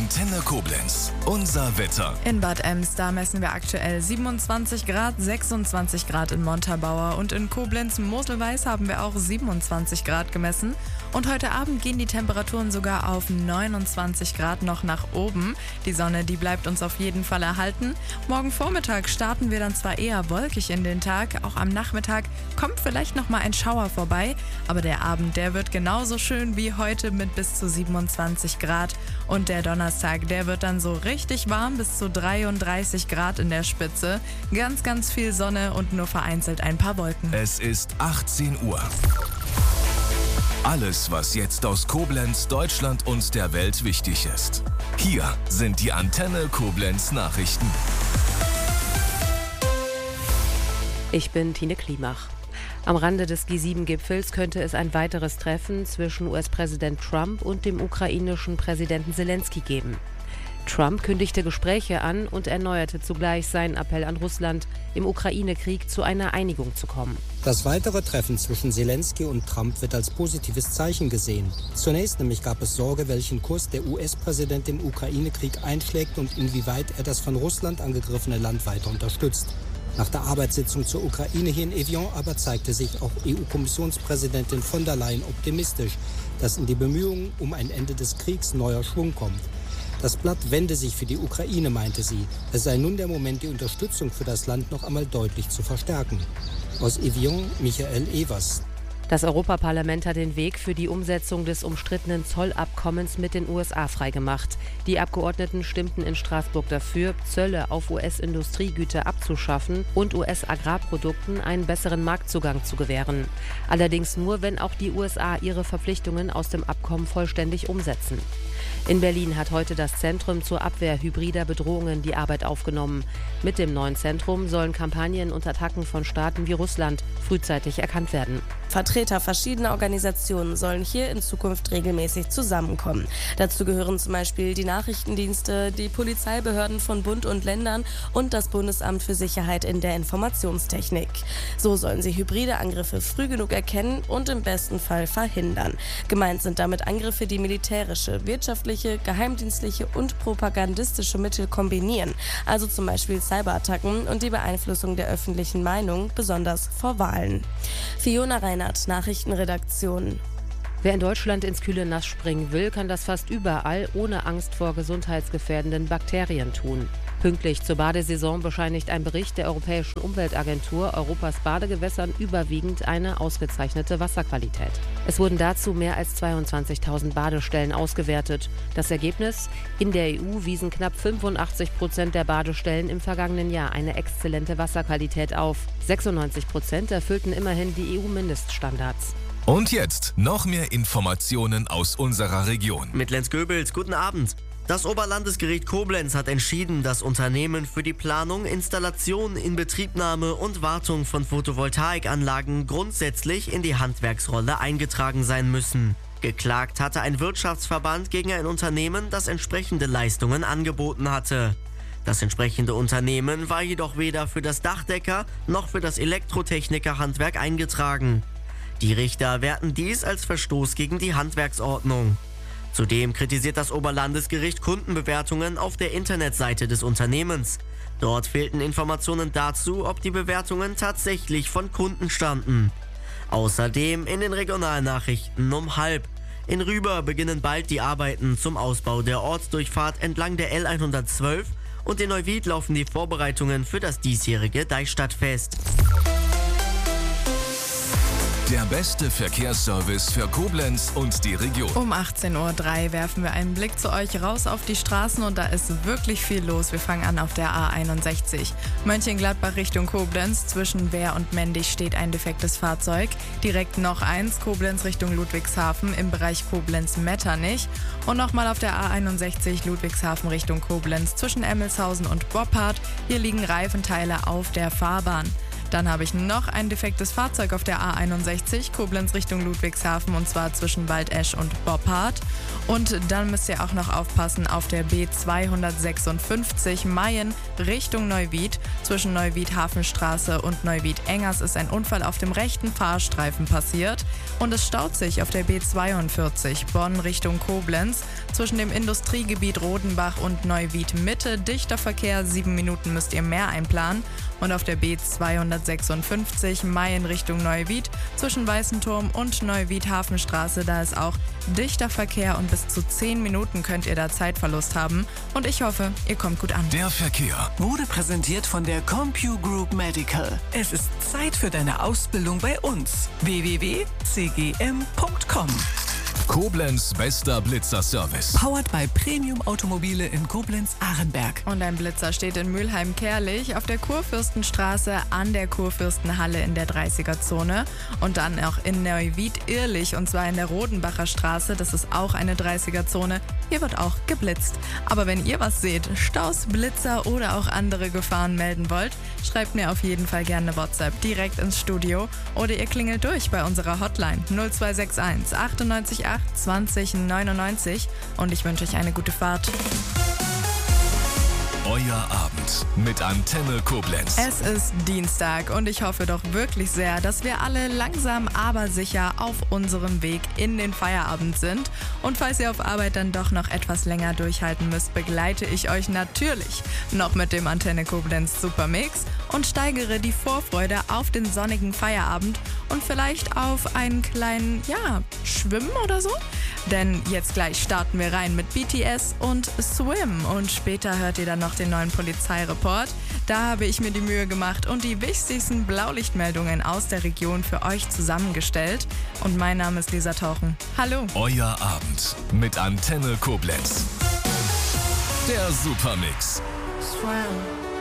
Antenne Koblenz. Unser Wetter. In Bad Ems, da messen wir aktuell 27 Grad, 26 Grad in Montabaur und in Koblenz-Moselweiß haben wir auch 27 Grad gemessen. Und heute Abend gehen die Temperaturen sogar auf 29 Grad noch nach oben. Die Sonne, die bleibt uns auf jeden Fall erhalten. Morgen Vormittag starten wir dann zwar eher wolkig in den Tag, auch am Nachmittag kommt vielleicht noch mal ein Schauer vorbei, aber der Abend, der wird genauso schön wie heute mit bis zu 27 Grad. Und der Donnerstag, der wird dann so richtig warm, bis zu 33 Grad in der Spitze. Ganz, ganz viel Sonne und nur vereinzelt ein paar Wolken. Es ist 18 Uhr. Alles, was jetzt aus Koblenz, Deutschland und der Welt wichtig ist. Hier sind die Antenne Koblenz Nachrichten. Ich bin Tine Klimach. Am Rande des G7-Gipfels könnte es ein weiteres Treffen zwischen US-Präsident Trump und dem ukrainischen Präsidenten Selenskyj geben. Trump kündigte Gespräche an und erneuerte zugleich seinen Appell an Russland, im Ukraine-Krieg zu einer Einigung zu kommen. Das weitere Treffen zwischen Selenskyj und Trump wird als positives Zeichen gesehen. Zunächst nämlich gab es Sorge, welchen Kurs der US-Präsident im Ukraine-Krieg einschlägt und inwieweit er das von Russland angegriffene Land weiter unterstützt. Nach der Arbeitssitzung zur Ukraine hier in Evian aber zeigte sich auch EU-Kommissionspräsidentin von der Leyen optimistisch, dass in die Bemühungen um ein Ende des Kriegs neuer Schwung kommt. Das Blatt wende sich für die Ukraine, meinte sie. Es sei nun der Moment, die Unterstützung für das Land noch einmal deutlich zu verstärken. Aus Evian, Michael Evers. Das Europaparlament hat den Weg für die Umsetzung des umstrittenen Zollabkommens mit den USA freigemacht. Die Abgeordneten stimmten in Straßburg dafür, Zölle auf US-Industriegüter abzuschaffen und US-Agrarprodukten einen besseren Marktzugang zu gewähren. Allerdings nur, wenn auch die USA ihre Verpflichtungen aus dem Abkommen vollständig umsetzen. In Berlin hat heute das Zentrum zur Abwehr hybrider Bedrohungen die Arbeit aufgenommen. Mit dem neuen Zentrum sollen Kampagnen und Attacken von Staaten wie Russland frühzeitig erkannt werden. Vertreter verschiedener Organisationen sollen hier in Zukunft regelmäßig zusammenkommen. Dazu gehören zum Beispiel die Nachrichtendienste, die Polizeibehörden von Bund und Ländern und das Bundesamt für Sicherheit in der Informationstechnik. So sollen sie hybride Angriffe früh genug erkennen und im besten Fall verhindern. Gemeint sind damit Angriffe, die militärische, wirtschaftliche, geheimdienstliche und propagandistische Mittel kombinieren. Also zum Beispiel Cyberattacken und die Beeinflussung der öffentlichen Meinung, besonders vor Wahlen. Fiona Reinhardt, Nachrichtenredaktion. Wer in Deutschland ins kühle Nass springen will, kann das fast überall ohne Angst vor gesundheitsgefährdenden Bakterien tun. Pünktlich zur Badesaison bescheinigt ein Bericht der Europäischen Umweltagentur Europas Badegewässern überwiegend eine ausgezeichnete Wasserqualität. Es wurden dazu mehr als 22.000 Badestellen ausgewertet. Das Ergebnis? In der EU wiesen knapp 85% der Badestellen im vergangenen Jahr eine exzellente Wasserqualität auf. 96% erfüllten immerhin die EU-Mindeststandards. Und jetzt noch mehr Informationen aus unserer Region. Mit Lenz Goebels, guten Abend. Das Oberlandesgericht Koblenz hat entschieden, dass Unternehmen für die Planung, Installation, Inbetriebnahme und Wartung von Photovoltaikanlagen grundsätzlich in die Handwerksrolle eingetragen sein müssen. Geklagt hatte ein Wirtschaftsverband gegen ein Unternehmen, das entsprechende Leistungen angeboten hatte. Das entsprechende Unternehmen war jedoch weder für das Dachdecker- noch für das Elektrotechnikerhandwerk eingetragen. Die Richter werten dies als Verstoß gegen die Handwerksordnung. Zudem kritisiert das Oberlandesgericht Kundenbewertungen auf der Internetseite des Unternehmens. Dort fehlten Informationen dazu, ob die Bewertungen tatsächlich von Kunden stammten. Außerdem in den Regionalnachrichten um 12:30. In Rüber beginnen bald die Arbeiten zum Ausbau der Ortsdurchfahrt entlang der L112 und in Neuwied laufen die Vorbereitungen für das diesjährige Deichstadtfest. Der beste Verkehrsservice für Koblenz und die Region. Um 18:03 Uhr werfen wir einen Blick zu euch raus auf die Straßen und da ist wirklich viel los. Wir fangen an auf der A61. Mönchengladbach Richtung Koblenz. Zwischen Wehr und Mendig steht ein defektes Fahrzeug. Direkt noch eins, Koblenz Richtung Ludwigshafen im Bereich Koblenz-Metternich. Und nochmal auf der A61 Ludwigshafen Richtung Koblenz zwischen Emmelshausen und Boppard. Hier liegen Reifenteile auf der Fahrbahn. Dann habe ich noch ein defektes Fahrzeug auf der A61, Koblenz Richtung Ludwigshafen und zwar zwischen Waldesch und Boppard. Und dann müsst ihr auch noch aufpassen auf der B256 Mayen Richtung Neuwied. Zwischen Neuwied-Hafenstraße und Neuwied-Engers ist ein Unfall auf dem rechten Fahrstreifen passiert. Und es staut sich auf der B42 Bonn Richtung Koblenz zwischen dem Industriegebiet Rodenbach und Neuwied Mitte. Dichter Verkehr, 7 Minuten müsst ihr mehr einplanen. Und auf der B256 Mai in Richtung Neuwied zwischen Weißenturm und Neuwied-Hafenstraße, da ist auch dichter Verkehr und bis zu 10 Minuten könnt ihr da Zeitverlust haben. Und ich hoffe, ihr kommt gut an. Der Verkehr wurde präsentiert von der CompuGroup Medical. Es ist Zeit für deine Ausbildung bei uns. www.cgm.com. Koblenz bester Blitzer-Service. Powered by Premium Automobile in Koblenz-Ahrenberg. Und ein Blitzer steht in Mülheim-Kerlich auf der Kurfürstenstraße an der Kurfürstenhalle in der 30er-Zone. Und dann auch in Neuwied-Irlich, und zwar in der Rodenbacher Straße. Das ist auch eine 30er-Zone. Hier wird auch geblitzt. Aber wenn ihr was seht, Staus, Blitzer oder auch andere Gefahren melden wollt, schreibt mir auf jeden Fall gerne eine WhatsApp direkt ins Studio oder ihr klingelt durch bei unserer Hotline 0261 98 8 20 99 und ich wünsche euch eine gute Fahrt. Euer Abend mit Antenne Koblenz. Es ist Dienstag und ich hoffe doch wirklich sehr, dass wir alle langsam aber sicher auf unserem Weg in den Feierabend sind. Und falls ihr auf Arbeit dann doch noch etwas länger durchhalten müsst, begleite ich euch natürlich noch mit dem Antenne Koblenz Supermix und steigere die Vorfreude auf den sonnigen Feierabend und vielleicht auf einen kleinen, Schwimmen oder so. Denn jetzt gleich starten wir rein mit BTS und Swim und später hört ihr dann noch den neuen Polizeireport. Da habe ich mir die Mühe gemacht und die wichtigsten Blaulichtmeldungen aus der Region für euch zusammengestellt. Und mein Name ist Lisa Tauchen. Hallo. Euer Abend mit Antenne Koblenz. Der Supermix. Swim.